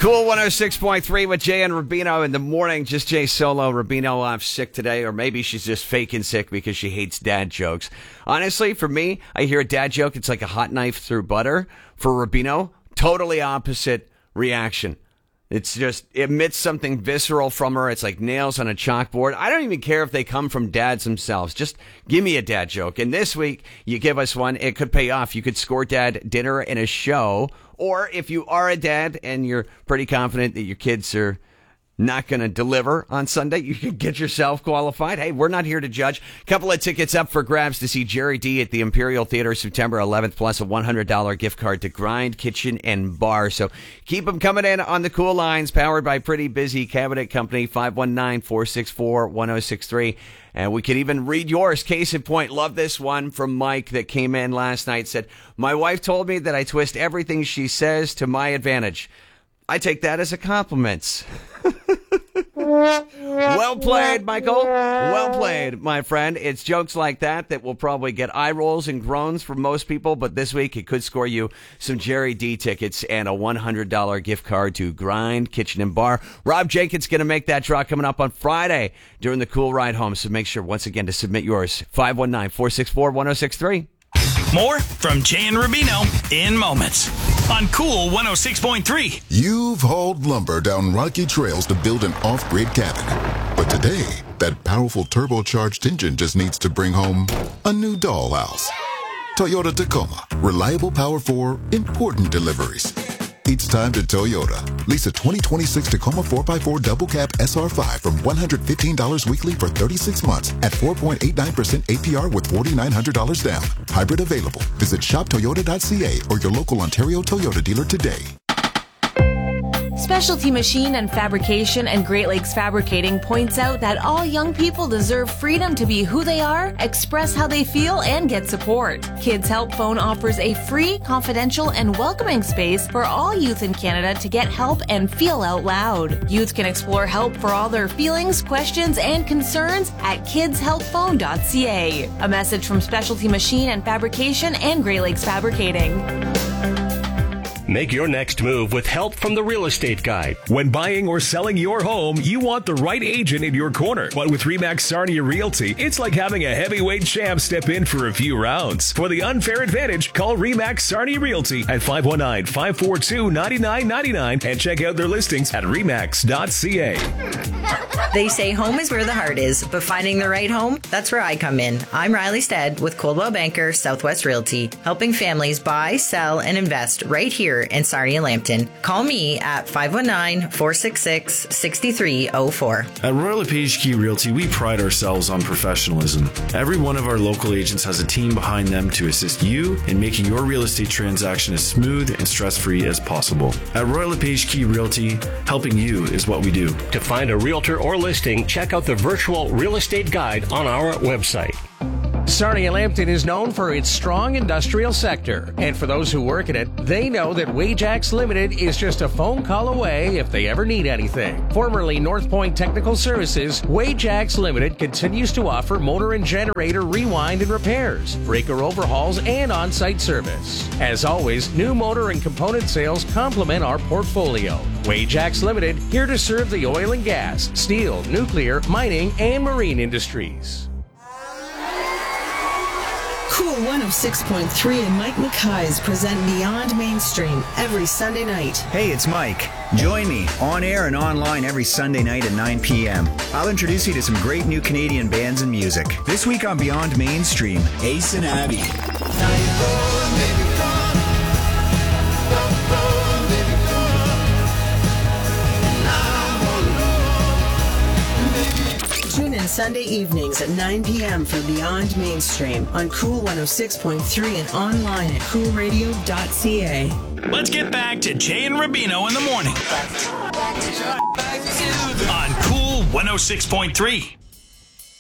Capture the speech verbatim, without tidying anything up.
Cool one oh six point three with Jay and Rubino in the morning. Just Jay solo. Rubino off sick today, or maybe she's just faking sick because she hates dad jokes. Honestly, for me, I hear a dad joke, it's like a hot knife through butter. For Rubino, totally opposite reaction. It's just, it emits something visceral from her. It's like nails on a chalkboard. I don't even care if they come from dads themselves. Just give me a dad joke. And this week, you give us one. It could pay off. You could score dad dinner in a show. Or if you are a dad and you're pretty confident that your kids are not going to deliver on Sunday, you can get yourself qualified. Hey, we're not here to judge. Couple of tickets up for grabs to see Jerry D at the Imperial Theater September eleventh, plus a one hundred dollars gift card to Grind Kitchen and Bar. So keep them coming in on the cool lines, powered by Pretty Busy Cabinet Company, five one nine, four six four, one oh six three. And we could even read yours. Case in point, love this one from Mike that came in last night. Said, my wife told me that I twist everything she says to my advantage. I take that as a compliment. Well played, Michael. Well played, my friend. It's jokes like that that will probably get eye rolls and groans from most people, but this week it could score you some Jerry D tickets and a one hundred dollars gift card to Grind Kitchen and Bar. Rob Jenkins going to make that draw coming up on Friday during the Cool Ride Home, so make sure once again to submit yours. five one nine, four six four, one oh six three. More from Jay and Rubino in moments on Cool one oh six point three. You've hauled lumber down rocky trails to build an off-grid cabin. But today, that powerful turbocharged engine just needs to bring home a new dollhouse. Toyota Tacoma. Reliable power for important deliveries. It's time to Toyota. Lease a twenty twenty-six Tacoma four by four Double Cab S R five from one hundred fifteen dollars weekly for thirty-six months at four point eight nine percent A P R with four thousand nine hundred dollars down. Hybrid available. Visit shop toyota dot c a or your local Ontario Toyota dealer today. Specialty Machine and Fabrication and Great Lakes Fabricating points out that all young people deserve freedom to be who they are, express how they feel, and get support. Kids Help Phone offers a free, confidential, and welcoming space for all youth in Canada to get help and feel out loud. Youth can explore help for all their feelings, questions, and concerns at kids help phone dot c a. A message from Specialty Machine and Fabrication and Great Lakes Fabricating. Make your next move with help from the Real Estate Guide. When buying or selling your home, you want the right agent in your corner. But with RE/MAX Sarnia Realty, it's like having a heavyweight champ step in for a few rounds. For the unfair advantage, call RE/MAX Sarnia Realty at five one nine, five four two, nine nine nine nine and check out their listings at remax dot c a. They say home is where the heart is, but finding the right home, that's where I come in. I'm Riley Stead with Coldwell Banker Southwest Realty, helping families buy, sell, and invest right here in Sarnia Lambton. Call me at five one nine, four six six, six three zero four. At Royal LePage Key Realty, we pride ourselves on professionalism. Every one of our local agents has a team behind them to assist you in making your real estate transaction as smooth and stress-free as possible. At Royal LePage Key Realty, helping you is what we do. To find a realtor or listing, check out the virtual real estate guide on our website. Sarnia Lambton is known for its strong industrial sector, and for those who work in it, they know that Wajax Limited is just a phone call away if they ever need anything. Formerly North Point Technical Services, Wajax Limited continues to offer motor and generator rewind and repairs, breaker overhauls, and on-site service. As always, new motor and component sales complement our portfolio. Wajax Limited, here to serve the oil and gas, steel, nuclear, mining, and marine industries. Cool one oh six point three and Mike McKay's present Beyond Mainstream every Sunday night. Hey, it's Mike. Join me on air and online every Sunday night at nine p.m. I'll introduce you to some great new Canadian bands and music. This week on Beyond Mainstream, Ace and Abby. Tune in Sunday evenings at nine p.m. for Beyond Mainstream on Cool one oh six point three and online at cool radio dot c a. Let's get back to Jay and Rubino in the morning on Cool one oh six point three.